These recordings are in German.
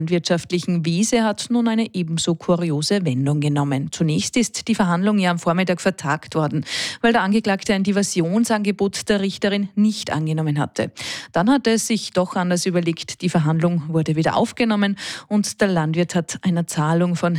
landwirtschaftlichen Wiese hat nun eine ebenso kuriose Wendung genommen. Zunächst ist die Verhandlung ja am Vormittag vertagt worden, weil der Angeklagte ein Diversionsangebot der Richterin nicht angenommen hatte. Dann hat er es sich doch anders überlegt. Die Verhandlung wurde wieder aufgenommen und der Landwirt hat einer Zahlung von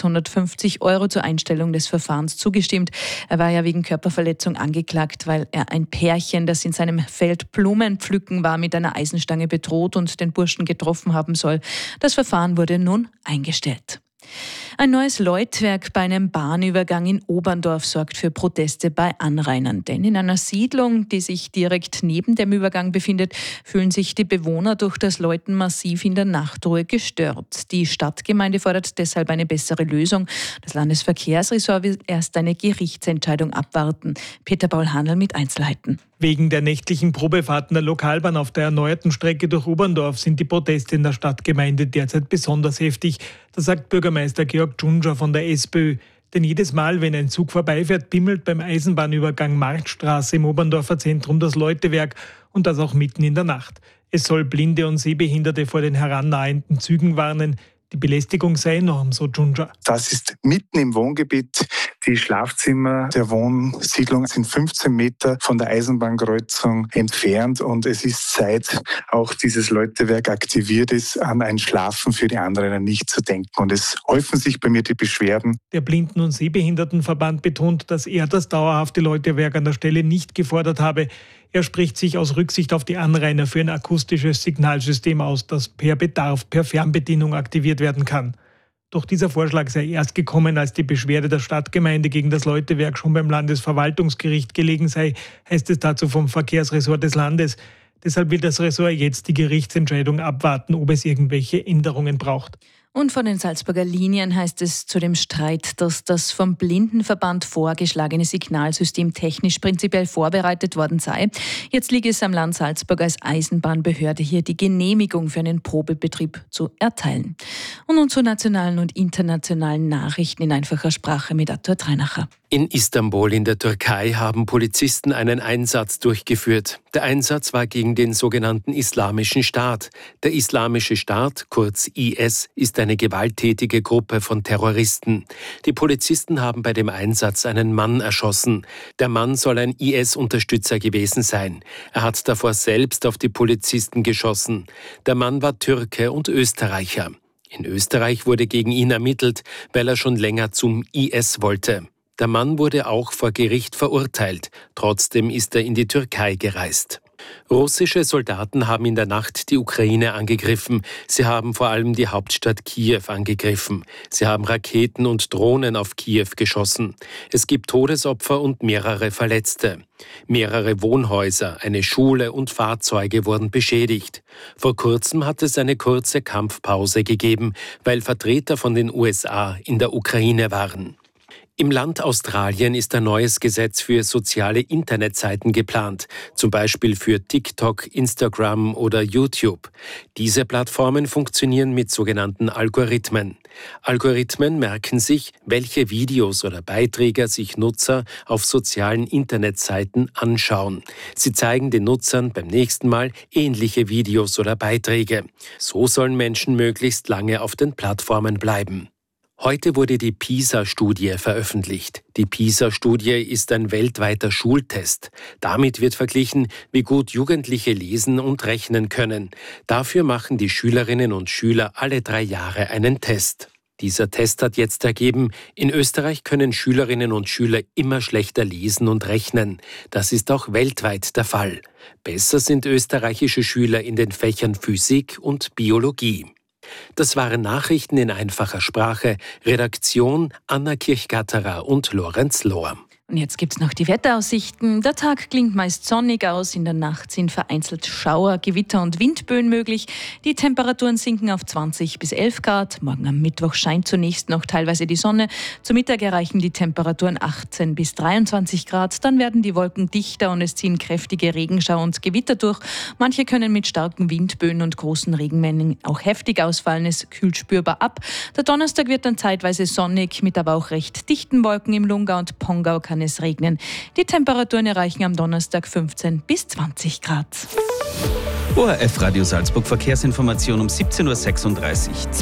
650 € zur Einstellung des Verfahrens zugestimmt. Er war ja wegen Körperverletzung angeklagt, weil er ein Pärchen, das in seinem Feld Blumen pflücken war, mit einer Eisenstange bedroht und den Burschen getroffen haben soll. Das Verfahren wurde nun eingestellt. Ein neues Läutwerk bei einem Bahnübergang in Oberndorf sorgt für Proteste bei Anrainern. Denn in einer Siedlung, die sich direkt neben dem Übergang befindet, fühlen sich die Bewohner durch das Läuten massiv in der Nachtruhe gestört. Die Stadtgemeinde fordert deshalb eine bessere Lösung. Das Landesverkehrsressort will erst eine Gerichtsentscheidung abwarten. Peter Paul Handel mit Einzelheiten. Wegen der nächtlichen Probefahrten der Lokalbahn auf der erneuerten Strecke durch Oberndorf sind die Proteste in der Stadtgemeinde derzeit besonders heftig. Das sagt Bürgermeister Georg Dschundschar von der SPÖ. Denn jedes Mal, wenn ein Zug vorbeifährt, bimmelt beim Eisenbahnübergang Marktstraße im Oberndorfer Zentrum das Läutewerk und das auch mitten in der Nacht. Es soll Blinde und Sehbehinderte vor den herannahenden Zügen warnen. Die Belästigung sei enorm, so Dschundschar. Das ist mitten im Wohngebiet. Die Schlafzimmer der Wohnsiedlung sind 15 Meter von der Eisenbahnkreuzung entfernt und es ist, seit auch dieses Läutewerk aktiviert ist, an ein Schlafen für die anderen nicht zu denken. Und es häufen sich bei mir die Beschwerden. Der Blinden- und Sehbehindertenverband betont, dass er das dauerhafte Läutewerk an der Stelle nicht gefordert habe. Er spricht sich aus Rücksicht auf die Anrainer für ein akustisches Signalsystem aus, das per Bedarf per Fernbedienung aktiviert werden kann. Doch dieser Vorschlag sei erst gekommen, als die Beschwerde der Stadtgemeinde gegen das Läutewerk schon beim Landesverwaltungsgericht gelegen sei, heißt es dazu vom Verkehrsressort des Landes. Deshalb will das Ressort jetzt die Gerichtsentscheidung abwarten, ob es irgendwelche Änderungen braucht. Und von den Salzburger Linien heißt es zu dem Streit, dass das vom Blindenverband vorgeschlagene Signalsystem technisch prinzipiell vorbereitet worden sei. Jetzt liege es am Land Salzburg als Eisenbahnbehörde, hier die Genehmigung für einen Probebetrieb zu erteilen. Und nun zu nationalen und internationalen Nachrichten in einfacher Sprache mit Arthur Treinacher. In Istanbul in der Türkei haben Polizisten einen Einsatz durchgeführt. Der Einsatz war gegen den sogenannten Islamischen Staat. Der Islamische Staat, kurz IS, ist eine gewalttätige Gruppe von Terroristen. Die Polizisten haben bei dem Einsatz einen Mann erschossen. Der Mann soll ein IS-Unterstützer gewesen sein. Er hat davor selbst auf die Polizisten geschossen. Der Mann war Türke und Österreicher. In Österreich wurde gegen ihn ermittelt, weil er schon länger zum IS wollte. Der Mann wurde auch vor Gericht verurteilt. Trotzdem ist er in die Türkei gereist. Russische Soldaten haben in der Nacht die Ukraine angegriffen. Sie haben vor allem die Hauptstadt Kiew angegriffen. Sie haben Raketen und Drohnen auf Kiew geschossen. Es gibt Todesopfer und mehrere Verletzte. Mehrere Wohnhäuser, eine Schule und Fahrzeuge wurden beschädigt. Vor kurzem hat es eine kurze Kampfpause gegeben, weil Vertreter von den USA in der Ukraine waren. Im Land Australien ist ein neues Gesetz für soziale Internetseiten geplant, zum Beispiel für TikTok, Instagram oder YouTube. Diese Plattformen funktionieren mit sogenannten Algorithmen. Algorithmen merken sich, welche Videos oder Beiträge sich Nutzer auf sozialen Internetseiten anschauen. Sie zeigen den Nutzern beim nächsten Mal ähnliche Videos oder Beiträge. So sollen Menschen möglichst lange auf den Plattformen bleiben. Heute wurde die PISA-Studie veröffentlicht. Die PISA-Studie ist ein weltweiter Schultest. Damit wird verglichen, wie gut Jugendliche lesen und rechnen können. Dafür machen die Schülerinnen und Schüler alle 3 Jahre einen Test. Dieser Test hat jetzt ergeben, in Österreich können Schülerinnen und Schüler immer schlechter lesen und rechnen. Das ist auch weltweit der Fall. Besser sind österreichische Schüler in den Fächern Physik und Biologie. Das waren Nachrichten in einfacher Sprache. Redaktion Anna Kirchgatterer und Lorenz Lohr. Und jetzt gibt's noch die Wetteraussichten. Der Tag klingt meist sonnig aus. In der Nacht sind vereinzelt Schauer, Gewitter und Windböen möglich. Die Temperaturen sinken auf 20 bis 11 Grad. Morgen am Mittwoch scheint zunächst noch teilweise die Sonne. Zu Mittag erreichen die Temperaturen 18 bis 23 Grad. Dann werden die Wolken dichter und es ziehen kräftige Regenschauer und Gewitter durch. Manche können mit starken Windböen und großen Regenmengen auch heftig ausfallen. Es kühlt spürbar ab. Der Donnerstag wird dann zeitweise sonnig, mit aber auch recht dichten Wolken im Lungau und Pongau kann es regnen. Die Temperaturen erreichen am Donnerstag 15 bis 20 Grad. ORF Radio Salzburg Verkehrsinformation um 17:36 Uhr.